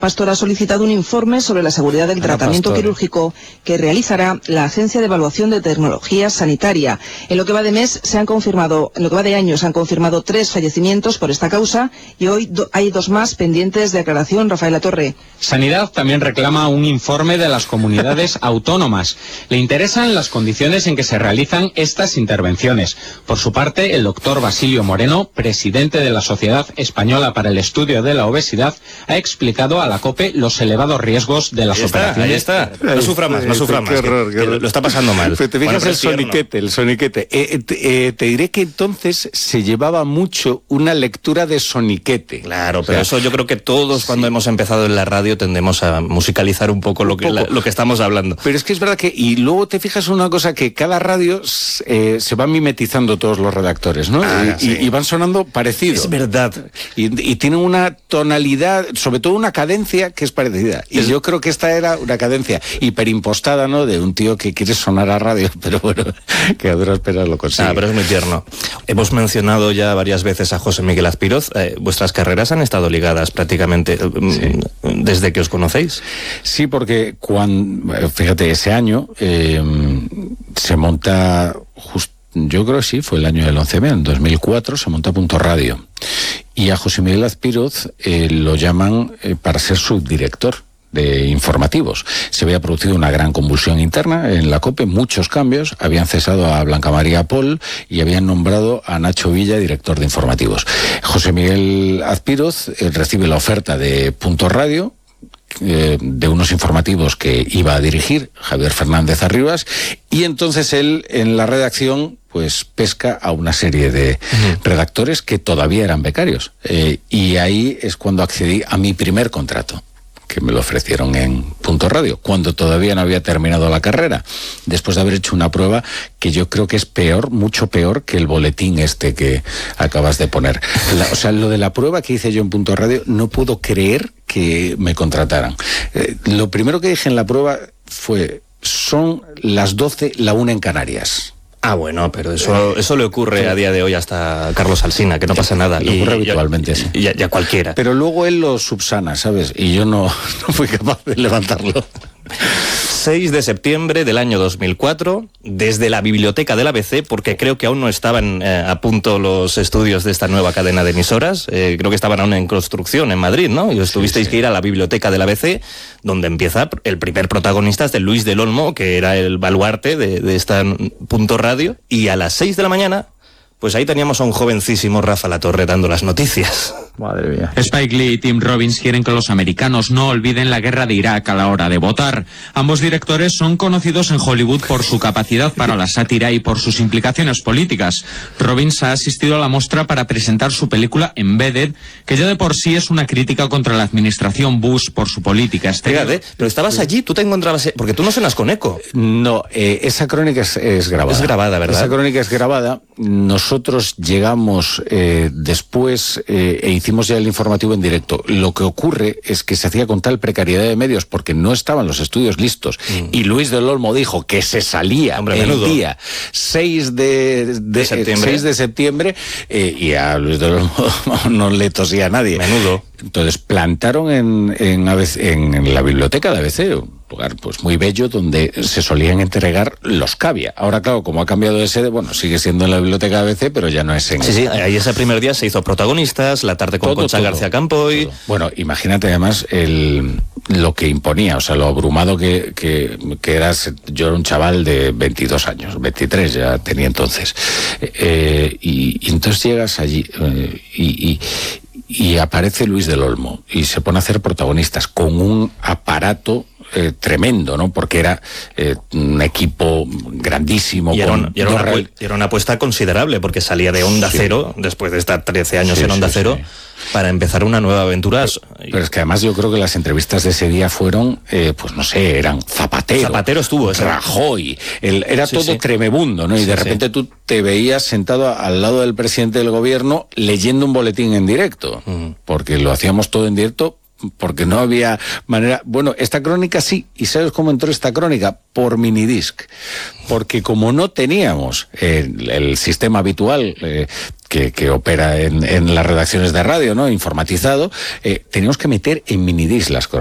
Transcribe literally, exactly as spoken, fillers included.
Pastor ha solicitado un informe sobre la seguridad del Ana tratamiento Pastor. quirúrgico que realizará la Agencia de Evaluación de Tecnología Sanitaria. En lo que va de mes se han confirmado, en lo que va de año se han confirmado tres fallecimientos por esta causa y hoy do, hay dos más pendientes de aclaración. Rafael Latorre. Sanidad también reclama un informe de las comunidades autónomas. Le interesan las condiciones en que se realizan estas intervenciones. Por su parte, el doctor Basilio Moreno, presidente de la Sociedad Española para el Estudio de la Obesidad, ha explicado a la COPE los elevados riesgos de las ahí está, operaciones. Ahí está, no sufra más, no sufra más. Qué horror, que, qué horror. que lo está pasando mal. Pero te fijas Bueno, el es tierno. soniquete, el soniquete. Eh, te, eh, te diré que entonces se llevaba mucho una lectura de soniquete. Claro, pero O sea, eso yo creo que todos cuando sí. hemos empezado en la radio tendemos a musicalizar un poco lo que, Un poco. La, lo que estamos hablando. Pero es que es verdad que, y luego te fijas una cosa, que cada radio eh, se van mimetizando todos los redactores, ¿no? Ah, y, sí. y van sonando parecidos. Es verdad. Y, y tienen una tonalidad, sobre todo una cadencia que es parecida. Y Es- yo creo que esta era una cadencia hiperimpostada, ¿no? De un tío que quiere sonar a radio, pero bueno, que a duras penas lo consigue. Ah, pero es muy tierno. Hemos mencionado ya varias veces a José Miguel Azpiroz. Eh, vuestras carreras han estado ligadas prácticamente eh, Sí. desde que os conocéis. Sí, porque cuando, fíjate, ese año eh, se monta, just, yo creo que sí, fue el año del once eme, en dos mil cuatro se monta Punto Radio. Y a José Miguel Azpiroz eh, lo llaman eh, para ser subdirector de informativos. Se había producido una gran convulsión interna en la COPE, muchos cambios, habían cesado a Blanca María Pol y habían nombrado a Nacho Villa director de informativos. José Miguel Azpiroz eh, recibe la oferta de Punto Radio, eh, de unos informativos que iba a dirigir Javier Fernández Arribas, y entonces él en la redacción pues pesca a una serie de uh-huh. redactores que todavía eran becarios, eh, y ahí es cuando accedí a mi primer contrato, que me lo ofrecieron en Punto Radio, cuando todavía no había terminado la carrera, después de haber hecho una prueba que yo creo que es peor, mucho peor que el boletín este que acabas de poner. La, o sea, lo de la prueba que hice yo en Punto Radio, no puedo creer que me contrataran. Eh, lo primero que dije en la prueba fue, son las doce, la una en Canarias. Ah, bueno, pero eso, eso le ocurre a día de hoy hasta a Carlos Alsina, que no pasa nada. Le ocurre y, habitualmente, y, sí. Y, y a cualquiera. Pero luego él lo subsana, ¿sabes? Y yo no, no fui capaz de levantarlo. seis de septiembre del año dos mil cuatro, desde la biblioteca del A B C, porque creo que aún no estaban eh, a punto los estudios de esta nueva cadena de emisoras, eh, creo que estaban aún en construcción en Madrid, ¿no? Y os tuvisteis sí, sí. que ir a la biblioteca del A B C, donde empieza el primer protagonista, es de Luis del Olmo, que era el baluarte de, de esta Punto Radio, y a las seis de la mañana, pues ahí teníamos a un jovencísimo Rafa Latorre dando las noticias. Madre mía. Spike Lee y Tim Robbins quieren que los americanos no olviden la guerra de Irak a la hora de votar. Ambos directores son conocidos en Hollywood por su capacidad para la sátira y por sus implicaciones políticas. Robbins ha asistido a la muestra para presentar su película Embedded, que ya de por sí es una crítica contra la administración Bush por su política exterior. Fíjate, pero estabas allí, tú te encontrabas, porque tú no suenas con eco. No, eh, esa crónica es, es grabada. Es grabada, ¿verdad? Esa crónica es grabada. Nosotros llegamos eh, después eh, e hicimos ya el informativo en directo. Lo que ocurre es que se hacía con tal precariedad de medios porque no estaban los estudios listos. Mm. Y Luis del Olmo dijo que se salía Hombre, el menudo. día seis de, de, de septiembre, seis de septiembre eh, y a Luis del Olmo no le tosía a nadie. Menudo. Entonces plantaron en, en, A B C, en la biblioteca de A B C, un lugar pues muy bello donde se solían entregar los cavia. Ahora, claro, como ha cambiado de sede, bueno, sigue siendo en la biblioteca de A B C, pero ya no es en... Sí, sí, ahí ese primer día se hizo Protagonistas, la tarde con todo, Concha todo, García Campoy... Todo. Bueno, imagínate además el, lo que imponía, o sea, lo abrumado que, que, que eras. Yo era un chaval de veintidós años, veintitrés ya tenía entonces. Eh, y, y entonces llegas allí eh, y... y Y aparece Luis del Olmo y se pone a hacer protagonistas con un aparato eh, tremendo, ¿no? Porque era eh, un equipo grandísimo. Y era, con un, y, era una, real... y era una apuesta considerable, porque salía de Onda sí. Cero, después de estar trece años sí, en Onda sí, Cero, sí. para empezar una nueva aventura. Pero, pero es que además yo creo que las entrevistas de ese día fueron, eh, pues no sé, eran Zapatero. Zapatero estuvo. Rajoy. El, era sí, todo sí. tremebundo, ¿no? Y sí, de repente sí. tú te veías sentado al lado del presidente del gobierno leyendo un boletín en directo, uh-huh. porque lo hacíamos todo en directo porque no había manera. Bueno, esta crónica sí, ¿y sabes cómo entró esta crónica? Por minidisc, porque como no teníamos eh, el sistema habitual eh, que, que opera en, en las redacciones de radio, ¿no?, informatizado, eh, teníamos que meter en minidisc las crónicas.